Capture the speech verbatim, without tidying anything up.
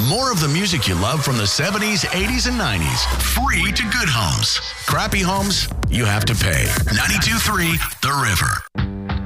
More of the music you love from the seventies, eighties, and nineties. Free to good homes. Crappy homes, you have to pay. ninety-two point three The River.